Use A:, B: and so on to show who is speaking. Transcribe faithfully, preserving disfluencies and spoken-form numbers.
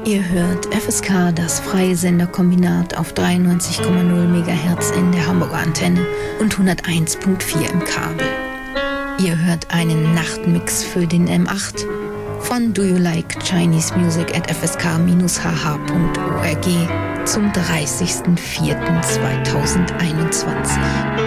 A: Ihr hört F S K, das freie Senderkombinat auf dreiundneunzig Komma null Megahertz in der Hamburger Antenne und hunderteins Komma vier im Kabel. Ihr hört einen Nachtmix für den M acht von Do You Like Chinese Music at f s k dash h h punkt org zum dreißigsten vierten zweitausendeinundzwanzig.